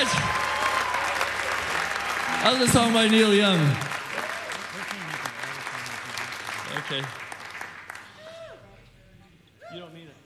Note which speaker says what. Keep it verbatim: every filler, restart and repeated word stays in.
Speaker 1: much. That was a song by Neil Young. Okay. You don't need it.